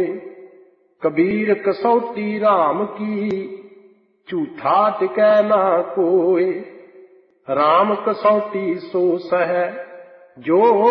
होए। कबीर कसौटी राम की, झूठा टिकै ना कोय। राम कसौटी सो सह, जो